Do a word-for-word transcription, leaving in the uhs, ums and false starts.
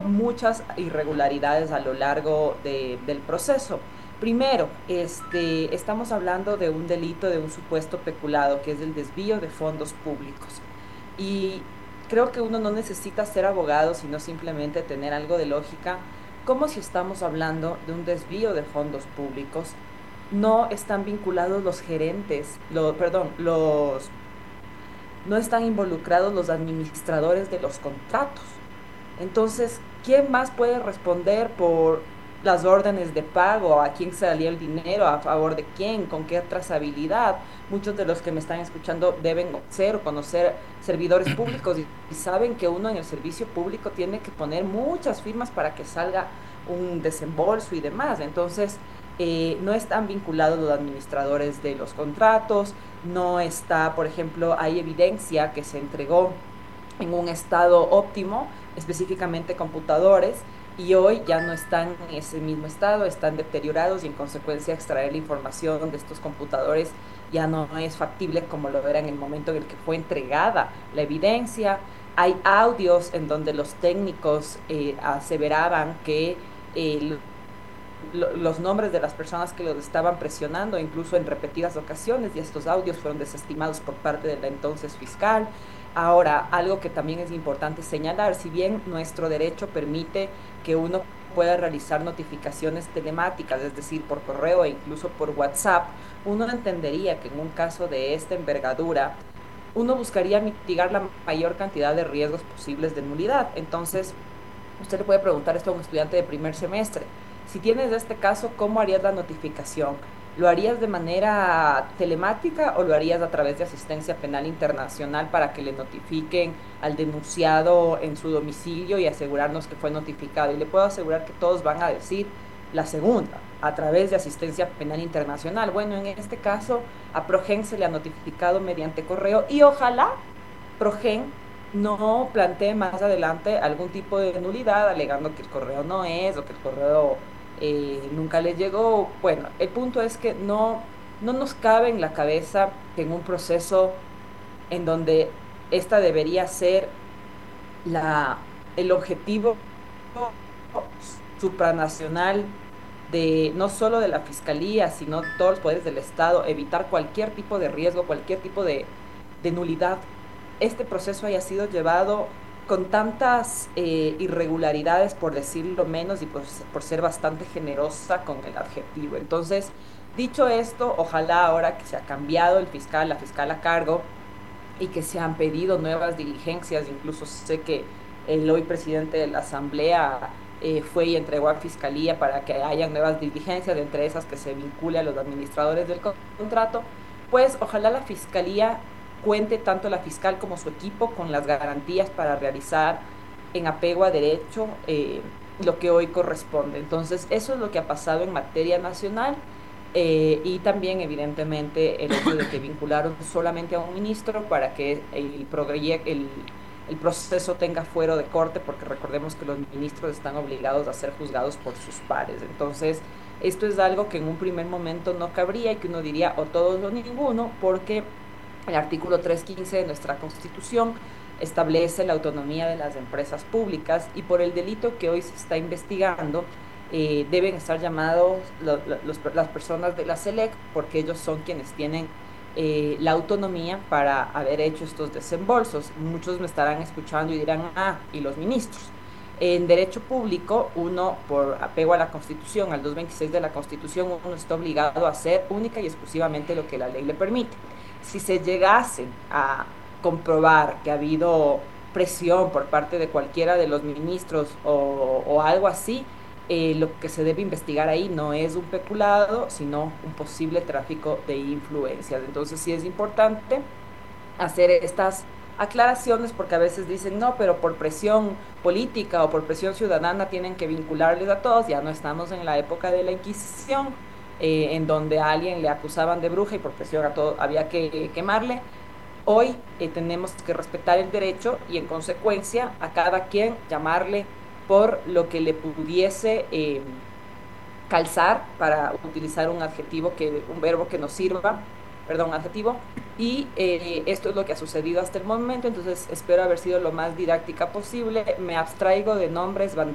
muchas irregularidades a lo largo de- del proceso. Primero, este, estamos hablando de un delito, de un supuesto peculado, que es el desvío de fondos públicos. Y creo que uno no necesita ser abogado, sino simplemente tener algo de lógica, como si estamos hablando de un desvío de fondos públicos. No están vinculados los gerentes, lo, perdón, los, no están involucrados los administradores de los contratos. Entonces, ¿quién más puede responder por las órdenes de pago? ¿A quién salió el dinero? ¿A favor de quién? ¿Con qué trazabilidad? Muchos de los que me están escuchando deben ser o conocer servidores públicos y, y saben que uno en el servicio público tiene que poner muchas firmas para que salga un desembolso y demás. Entonces, eh, no están vinculados los administradores de los contratos, no está, por ejemplo, hay evidencia que se entregó en un estado óptimo, específicamente computadores, y hoy ya no están en ese mismo estado, están deteriorados y en consecuencia extraer la información de estos computadores ya no es factible como lo era en el momento en el que fue entregada la evidencia. Hay audios en donde los técnicos eh, aseveraban que eh, lo, los nombres de las personas que los estaban presionando, incluso en repetidas ocasiones, y estos audios fueron desestimados por parte de la entonces fiscal. Ahora, algo que también es importante señalar, si bien nuestro derecho permite que uno pueda realizar notificaciones telemáticas, es decir, por correo e incluso por WhatsApp, uno entendería que en un caso de esta envergadura, uno buscaría mitigar la mayor cantidad de riesgos posibles de nulidad. Entonces, usted le puede preguntar esto a un estudiante de primer semestre. Si tienes este caso, ¿cómo harías la notificación? ¿Lo harías de manera telemática o lo harías a través de asistencia penal internacional para que le notifiquen al denunciado en su domicilio y asegurarnos que fue notificado? Y le puedo asegurar que todos van a decir la segunda, a través de asistencia penal internacional. Bueno, en este caso, a Progen se le ha notificado mediante correo y ojalá Progen no plantee más adelante algún tipo de nulidad alegando que el correo no es o que el correo eh, nunca les llegó. Bueno, el punto es que no, no nos cabe en la cabeza que en un proceso en donde esta debería ser la, el objetivo supranacional de no solo de la fiscalía, sino todos los poderes del Estado, evitar cualquier tipo de riesgo, cualquier tipo de, de nulidad, este proceso haya sido llevado con tantas eh, irregularidades, por decirlo menos, y por, por ser bastante generosa con el adjetivo. Entonces, dicho esto, ojalá ahora que se ha cambiado el fiscal, la fiscal a cargo, y que se han pedido nuevas diligencias, incluso sé que el hoy presidente de la Asamblea eh, fue y entregó a Fiscalía para que haya nuevas diligencias, entre esas que se vincule a los administradores del contrato, pues ojalá la Fiscalía cuente tanto la fiscal como su equipo con las garantías para realizar en apego a derecho eh, lo que hoy corresponde. Entonces, eso es lo que ha pasado en materia nacional. Eh, y también, evidentemente, el hecho de que vincularon solamente a un ministro para que el, el, el proceso tenga fuero de corte, porque recordemos que los ministros están obligados a ser juzgados por sus pares. Entonces, esto es algo que en un primer momento no cabría y que uno diría o todos o ninguno, porque el artículo trescientos quince de nuestra Constitución establece la autonomía de las empresas públicas y por el delito que hoy se está investigando, eh, deben estar llamados lo, lo, los, las personas de la SELEC porque ellos son quienes tienen eh, la autonomía para haber hecho estos desembolsos. Muchos me estarán escuchando y dirán, ah, ¿y los ministros? En derecho público, uno, por apego a la Constitución, al doscientos veintiséis de la Constitución, uno está obligado a hacer única y exclusivamente lo que la ley le permite. Si se llegase a comprobar que ha habido presión por parte de cualquiera de los ministros o, o algo así, eh, lo que se debe investigar ahí no es un peculado, sino un posible tráfico de influencias. Entonces sí es importante hacer estas aclaraciones porque a veces dicen, no, pero por presión política o por presión ciudadana tienen que vincularles a todos. Ya no estamos en la época de la Inquisición, eh, en donde a alguien le acusaban de bruja y por presión a todo había que quemarle. Hoy eh, tenemos que respetar el derecho y en consecuencia a cada quien llamarle por lo que le pudiese eh, calzar, para utilizar un adjetivo, que, un verbo que nos sirva, perdón, un adjetivo. Y eh, esto es lo que ha sucedido hasta el momento, entonces espero haber sido lo más didáctica posible. Me abstraigo de nombres, banderas